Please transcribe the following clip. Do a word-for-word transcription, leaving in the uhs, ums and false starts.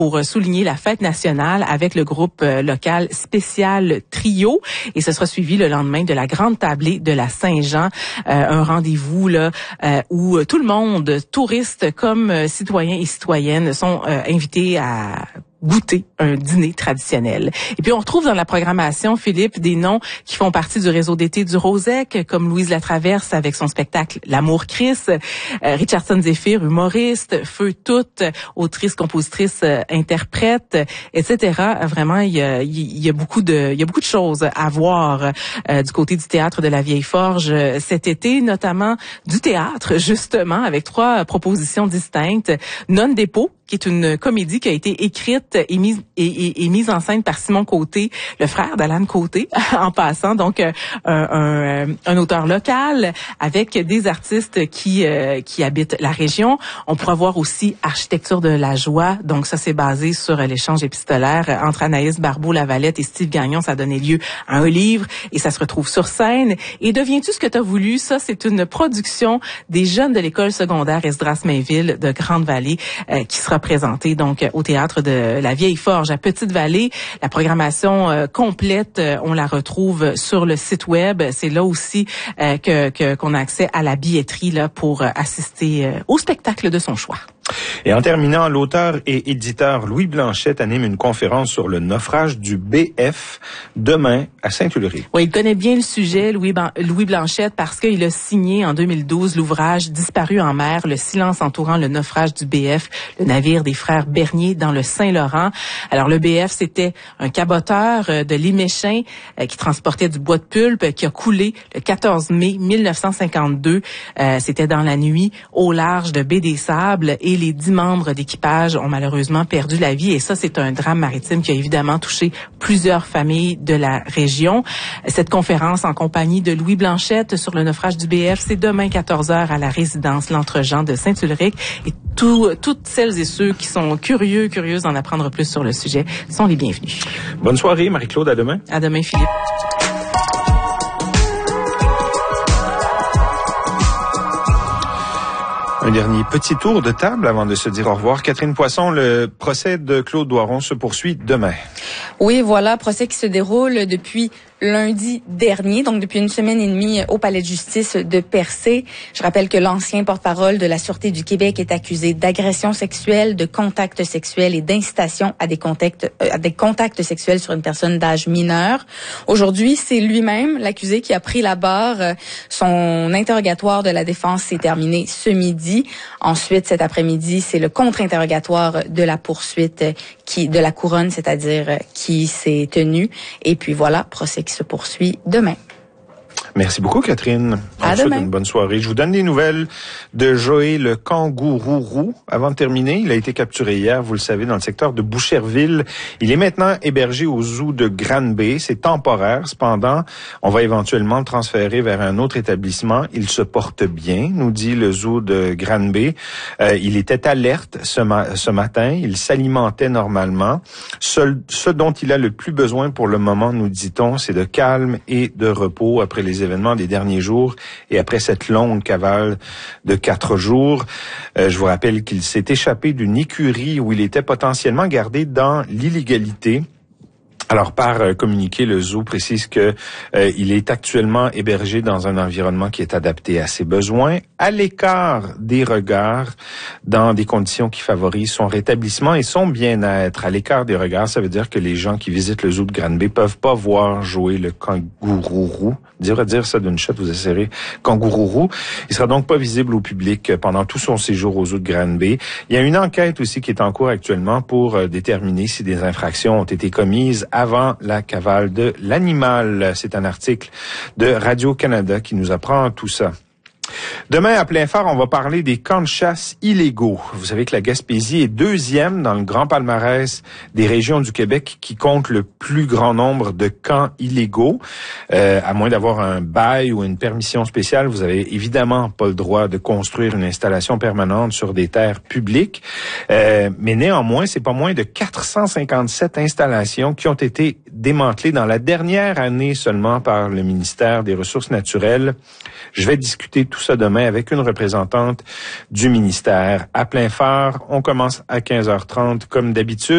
pour souligner la fête nationale avec le groupe local Spécial Trio. Et ce sera suivi le lendemain de la grande tablée de la Saint-Jean, euh, un rendez-vous là euh, où tout le monde, touristes comme euh, citoyens et citoyennes, sont euh, invités à goûter un dîner traditionnel. Et puis on retrouve dans la programmation, Philippe, des noms qui font partie du réseau d'été du Rosec, comme Louise Latraverse avec son spectacle L'amour Christ, euh, Richardson Zephyr, humoriste, Feu Toute, autrice, compositrice, euh, interprète, et cetera. Vraiment, il y a, il y a beaucoup de, il y a beaucoup de choses à voir euh, du côté du théâtre de la Vieille Forge euh, cet été, notamment du théâtre, justement, avec trois propositions distinctes. Non Dépôt, qui est une comédie qui a été écrite et mise et, et, et mise en scène par Simon Côté, le frère d'Alan Côté, en passant, donc un, un, un auteur local avec des artistes qui euh, qui habitent la région. On pourra voir aussi Architecture de la joie, donc ça c'est basé sur l'échange épistolaire entre Anaïs Barbeau-Lavalette et Steve Gagnon. Ça a donné lieu à un livre et ça se retrouve sur scène. Et deviens-tu ce que tu as voulu? Ça, c'est une production des jeunes de l'école secondaire Esdras-Mainville de Grande-Vallée euh, qui sera présentée donc au théâtre de la Vieille Forge à Petite-Vallée. La programmation euh, complète, euh, on la retrouve sur le site web. C'est là aussi euh, que, que qu'on a accès à la billetterie là pour euh, assister euh, au spectacle de son choix. Et en terminant, l'auteur et éditeur Louis Blanchette anime une conférence sur le naufrage du B F demain à Saint-Ulrich. Oui, il connaît bien le sujet, Louis, Ban- Louis Blanchette, parce qu'il a signé en deux mille douze l'ouvrage Disparu en mer, le silence entourant le naufrage du B F, le navire des frères Bernier dans le Saint-Laurent. Alors, le B F, c'était un caboteur de Liméchin euh, qui transportait du bois de pulpe qui a coulé le quatorze mai mille neuf cent cinquante-deux. Euh, c'était dans la nuit au large de Baie des Sables et les dix membres d'équipage ont malheureusement perdu la vie. Et ça, c'est un drame maritime qui a évidemment touché plusieurs familles de la région. Cette conférence en compagnie de Louis Blanchette sur le naufrage du B F, c'est demain quatorze heures à la résidence L'Entre-Jean de Saint-Ulrich. Et tout, toutes celles et ceux qui sont curieux, curieuses d'en apprendre plus sur le sujet sont les bienvenus. Bonne soirée, Marie-Claude. À demain. À demain, Philippe. Un dernier petit tour de table avant de se dire au revoir. Catherine Poisson, le procès de Claude Doiron se poursuit demain. Oui, voilà, procès qui se déroule depuis lundi dernier, donc depuis une semaine et demie au Palais de justice de Percé. Je rappelle que l'ancien porte-parole de la Sûreté du Québec est accusé d'agression sexuelle, de contact sexuel et d'incitation à des contacts, euh, à des contacts sexuels sur une personne d'âge mineur. Aujourd'hui, c'est lui-même, l'accusé, qui a pris la barre. Son interrogatoire de la défense s'est terminé ce midi. Ensuite, cet après-midi, c'est le contre-interrogatoire de la poursuite qui, de la couronne, c'est-à-dire qui s'est tenu. Et puis voilà, procès qui se poursuit demain. Merci beaucoup, Catherine. À demain. Une bonne soirée. Je vous donne des nouvelles de Joey le kangourou. Avant de terminer, il a été capturé hier, vous le savez, dans le secteur de Boucherville. Il est maintenant hébergé au zoo de Granby. C'est temporaire. Cependant, on va éventuellement le transférer vers un autre établissement. Il se porte bien, nous dit le zoo de Granby. Euh, il était alerte ce, ma- ce matin. Il s'alimentait normalement. Seul, ce dont il a le plus besoin pour le moment, nous dit-on, c'est de calme et de repos après les événements des derniers jours et après cette longue cavale de quatre jours. Euh, je vous rappelle qu'il s'est échappé d'une écurie où il était potentiellement gardé dans l'illégalité. Alors, par euh, communiqué, le zoo précise que euh, il est actuellement hébergé dans un environnement qui est adapté à ses besoins, à l'écart des regards, dans des conditions qui favorisent son rétablissement et son bien-être. À l'écart des regards, ça veut dire que les gens qui visitent le zoo de Granby peuvent pas voir jouer le kangourou. Dire dire ça d'une shot, vous essayerez kangourou. Il sera donc pas visible au public pendant tout son séjour au zoo de Granby. Il y a une enquête aussi qui est en cours actuellement pour euh, déterminer si des infractions ont été commises avant la cavale de l'animal. C'est un article de Radio-Canada qui nous apprend tout ça. Demain, à plein phare, on va parler des camps de chasse illégaux. Vous savez que la Gaspésie est deuxième dans le grand palmarès des régions du Québec qui compte le plus grand nombre de camps illégaux. Euh, à moins d'avoir un bail ou une permission spéciale, vous avez évidemment pas le droit de construire une installation permanente sur des terres publiques. Euh, mais néanmoins, c'est pas moins de quatre cent cinquante-sept installations qui ont été démantelées dans la dernière année seulement par le ministère des Ressources naturelles. Je vais discuter tout ça demain avec une représentante du ministère. À plein phare, on commence à quinze heures trente comme d'habitude.